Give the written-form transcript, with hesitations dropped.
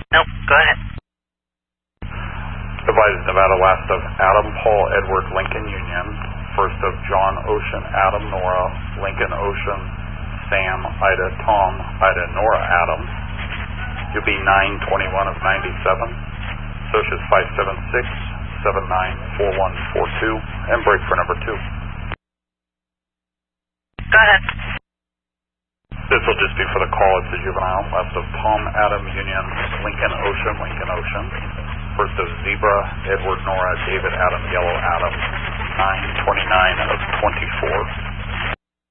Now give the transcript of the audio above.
Nope, go ahead. Advise Nevada last of Adam, Paul, Edward, Lincoln, Union. First of John, Ocean, Adam, Nora, Lincoln, Ocean, Sam, Ida, Tom, Ida, Nora, Adam. You'll be 921 of 97. Associates 576-794142. And break for number 2. Go ahead. This will just be for the call. It's a juvenile. Last of Tom, Adam, Union, Lincoln, Ocean, Lincoln, Ocean. First of Zebra, Edward, Nora, David, Adam, Yellow, Adam. 929 of 24.